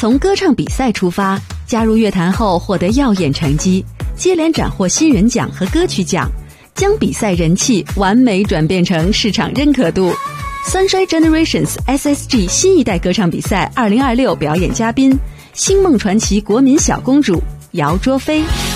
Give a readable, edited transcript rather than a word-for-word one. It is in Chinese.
从歌唱比赛出发，加入乐坛后获得耀眼成绩，接连斩获新人奖和歌曲奖，将比赛人气完美转变成市场认可度。Sunshine Generations SSG 新一代歌唱比赛2026表演嘉宾，星梦传奇国民小公主姚卓菲。